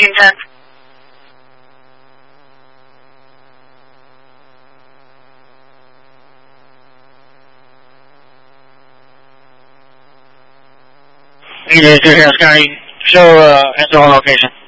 1410. Either here, Scotty. Show Enzo on location.